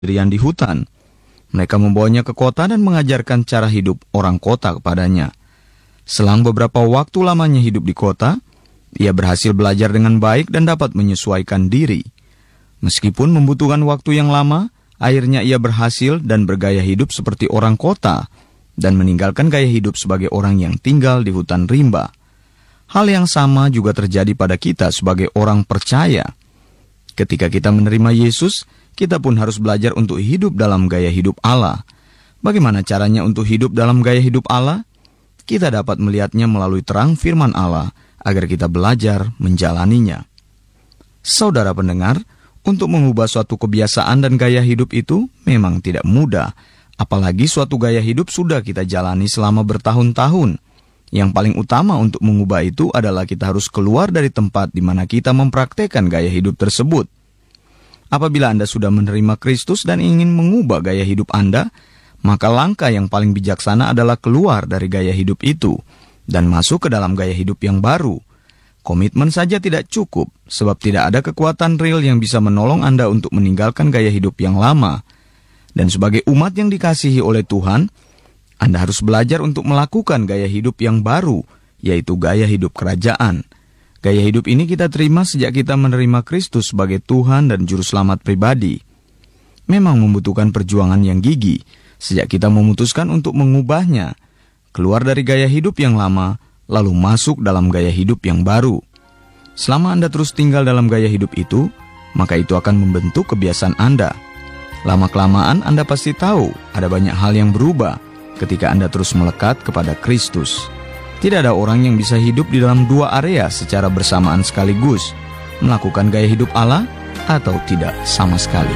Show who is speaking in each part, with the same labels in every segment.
Speaker 1: sendirian di hutan. Mereka membawanya ke kota dan mengajarkan cara hidup orang kota kepadanya. Selang beberapa waktu lamanya hidup di kota, ia berhasil belajar dengan baik dan dapat menyesuaikan diri. Meskipun membutuhkan waktu yang lama, akhirnya ia berhasil dan bergaya hidup seperti orang kota dan meninggalkan gaya hidup sebagai orang yang tinggal di hutan rimba. Hal yang sama juga terjadi pada kita sebagai orang percaya. Ketika kita menerima Yesus, kita pun harus belajar untuk hidup dalam gaya hidup Allah. Bagaimana caranya untuk hidup dalam gaya hidup Allah? Kita dapat melihatnya melalui terang firman Allah, agar kita belajar menjalaninya. Saudara pendengar, untuk mengubah suatu kebiasaan dan gaya hidup itu memang tidak mudah, apalagi suatu gaya hidup sudah kita jalani selama bertahun-tahun. Yang paling utama untuk mengubah itu adalah kita harus keluar dari tempat di mana kita mempraktekkan gaya hidup tersebut. Apabila Anda sudah menerima Kristus dan ingin mengubah gaya hidup Anda, maka langkah yang paling bijaksana adalah keluar dari gaya hidup itu dan masuk ke dalam gaya hidup yang baru. Komitmen saja tidak cukup, sebab tidak ada kekuatan real yang bisa menolong Anda untuk meninggalkan gaya hidup yang lama. Dan sebagai umat yang dikasihi oleh Tuhan, Anda harus belajar untuk melakukan gaya hidup yang baru, yaitu gaya hidup kerajaan. Gaya hidup ini kita terima sejak kita menerima Kristus sebagai Tuhan dan Juru Selamat pribadi. Memang membutuhkan perjuangan yang gigih, sejak kita memutuskan untuk mengubahnya, keluar dari gaya hidup yang lama, lalu masuk dalam gaya hidup yang baru. Selama Anda terus tinggal dalam gaya hidup itu, maka itu akan membentuk kebiasaan Anda. Lama-kelamaan Anda pasti tahu ada banyak hal yang berubah ketika Anda terus melekat kepada Kristus. Tidak ada orang yang bisa hidup di dalam dua area secara bersamaan sekaligus, melakukan gaya hidup Allah atau tidak sama sekali.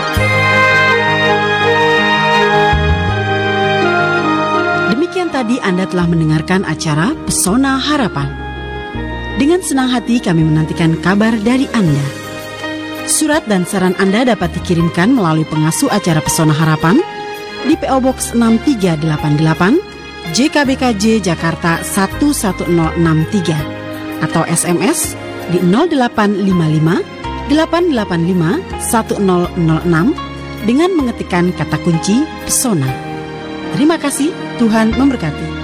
Speaker 2: Demikian tadi Anda telah mendengarkan acara Pesona Harapan. Dengan senang hati kami menantikan kabar dari Anda. Surat dan saran Anda dapat dikirimkan melalui pengasuh acara Pesona Harapan di PO Box 6388 JKBKJ Jakarta 11063 atau SMS di 0855 885 1006 dengan mengetikkan kata kunci Pesona. Terima kasih, Tuhan memberkati.